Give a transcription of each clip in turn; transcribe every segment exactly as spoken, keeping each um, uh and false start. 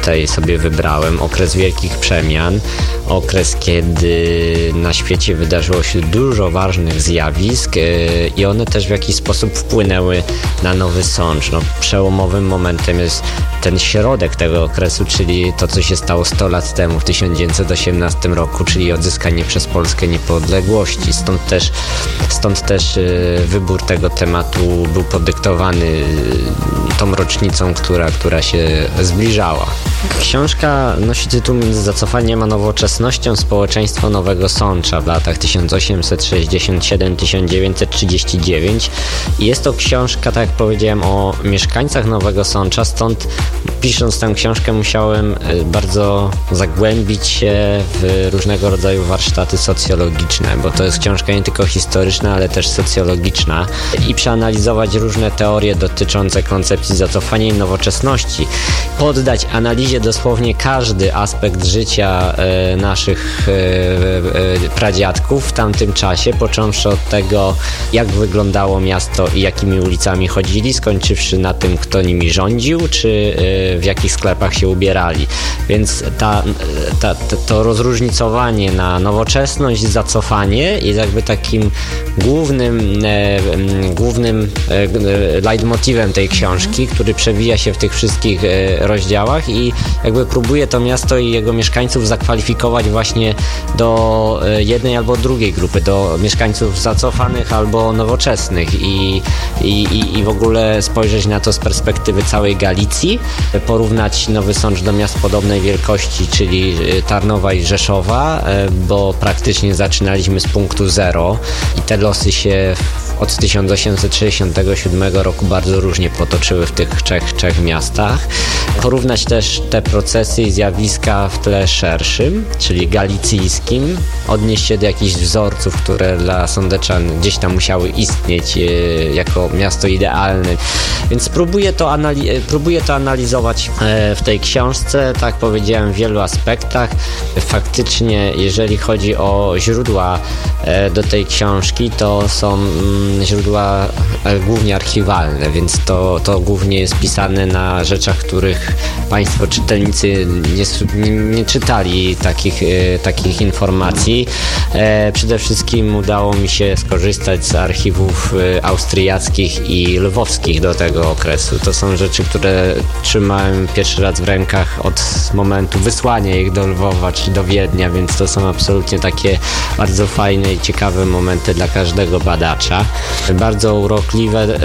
tutaj sobie wybrałem. Okres wielkich przemian, okres, kiedy na świecie wydarzyło się dużo ważnych zjawisk i one też w jakiś sposób wpłynęły na Nowy Sącz. No, przełomowym momentem jest ten środek tego okresu, czyli to, co się stało sto lat temu, w tysiąc dziewięćset osiemnastym roku, czyli odzyskanie przez Polskę niepodległości. Stąd też, stąd też wybór tego tematu był podyktowany tą rocznicą, która, która się zbliżała. Książka nosi tytuł Między zacofaniem a nowoczesnością społeczeństwo Nowego Sącza w latach tysiąc osiemset sześćdziesiąt siedem do tysiąc dziewięćset trzydzieści dziewięć i jest to książka, tak jak powiedziałem, o mieszkańcach Nowego Sącza, stąd pisząc tę książkę musiałem bardzo zagłębić się w różnego rodzaju warsztaty socjologiczne, bo to jest książka nie tylko historyczna, ale też socjologiczna i przeanalizować różne teorie dotyczące koncepcji zacofania i nowoczesności, poddać analizie dosłownie każdy aspekt życia e, naszych e, e, pradziadków w tamtym czasie, począwszy od tego, jak wyglądało miasto i jakimi ulicami chodzili, skończywszy na tym, kto nimi rządził, czy e, w jakich sklepach się ubierali. Więc ta, ta, to rozróżnicowanie na nowoczesność i zacofanie jest jakby takim głównym, e, głównym e, leitmotivem tej książki, który przewija się w tych wszystkich e, rozdziałach i jakby próbuje to miasto i jego mieszkańców zakwalifikować właśnie do e, jednej albo drugiej grupy, do mieszkańców zacofanych albo nowoczesnych i, i, i w ogóle spojrzeć na to z perspektywy całej Galicji, porównać Nowy Sącz do miast podobnej wielkości, czyli Tarnowa i Rzeszowa, bo praktycznie zaczynaliśmy z punktu zero i te losy się od tysiąc osiemset sześćdziesiątego siódmego roku bardzo różnie potoczyły w tych trzech, trzech miastach. Porównać też te procesy i zjawiska w tle szerszym, czyli galicyjskim, odnieść się do jakichś wzorców, które dla sądeczan gdzieś tam musiały istnieć e, jako miasto idealne. Więc próbuję to, anali- próbuję to analizować e, w tej książce, tak powiedziałem, w wielu aspektach. Faktycznie, jeżeli chodzi o źródła e, do tej książki, to są mm, źródła e, głównie archiwalne, więc to, to głównie jest pisane na rzeczach, których Państwo czytelnicy nie, nie, nie czytali takich, e, takich informacji. E, przede wszystkim udało mi się skorzystać z archiwów e, austriackich i lwowskich do tego okresu. To są rzeczy, które trzymałem pierwszy raz w rękach od momentu wysłania ich do Lwowa czy do Wiednia, więc to są absolutnie takie bardzo fajne i ciekawe momenty dla każdego badacza. Bardzo urokliwe, e,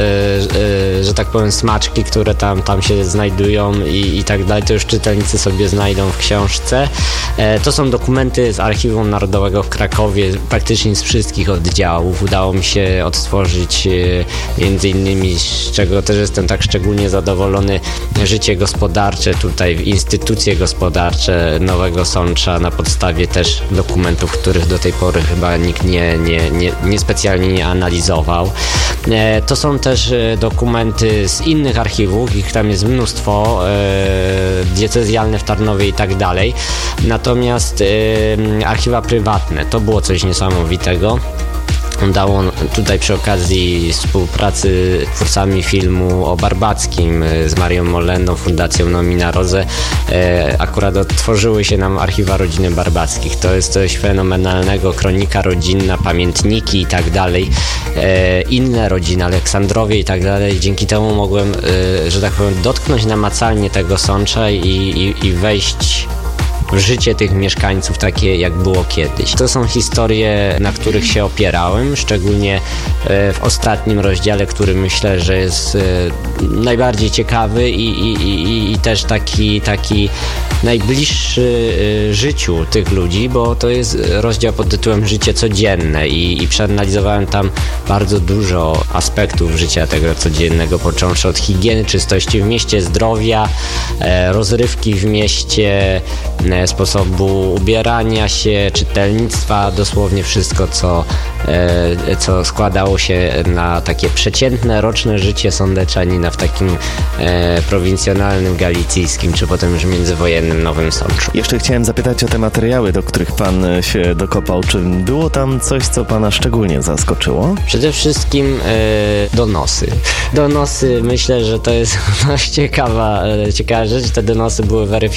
e, że tak powiem, smaczki, które tam, tam się znajdują i, i tak dalej, to już czytelnicy sobie znajdą w książce. E, to są dokumenty z Archiwum Narodowego w Krakowie, praktycznie z wszystkich oddziałów. Udało mi się odtworzyć e, między innymi, z czego też jestem tak szczególnie zadowolony, życie gospodarcze tutaj, instytucje gospodarcze Nowego Sącza na podstawie też dokumentów, których do tej pory chyba nikt nie, nie, nie, nie specjalnie nie analizował. E, to są też dokumenty z innych archiwów, ich tam jest mnóstwo, e, diecezjalne w Tarnowie i tak dalej. Natomiast e, archiwa prywatne, to było coś niesamowitego. Udało tutaj przy okazji współpracy z twórcami filmu o Barbackim z Marią Molenną, Fundacją Nomina Rose, e, akurat odtworzyły się nam archiwa rodziny Barbackich. To jest coś fenomenalnego, kronika rodzinna, pamiętniki i tak dalej, e, inne rodziny, Aleksandrowie i tak dalej. Dzięki temu mogłem, e, że tak powiem, dotknąć namacalnie tego Sącza i, i, i wejść w życie tych mieszkańców takie, jak było kiedyś. To są historie, na których się opierałem, szczególnie w ostatnim rozdziale, który myślę, że jest najbardziej ciekawy i, i, i, i też taki, taki najbliższy życiu tych ludzi, bo to jest rozdział pod tytułem Życie codzienne i, i przeanalizowałem tam bardzo dużo aspektów życia tego codziennego, począwszy od higieny, czystości w mieście, zdrowia, rozrywki w mieście, sposobu ubierania się, czytelnictwa, dosłownie wszystko, co, e, co składało się na takie przeciętne, roczne życie sądeczanina w takim e, prowincjonalnym, galicyjskim, czy potem już międzywojennym Nowym Sączu. Jeszcze chciałem zapytać o te materiały, do których pan się dokopał. Czy było tam coś, co pana szczególnie zaskoczyło? Przede wszystkim e, donosy. Donosy, myślę, że to jest dość ciekawa, ciekawa rzecz. Te donosy były weryfikowane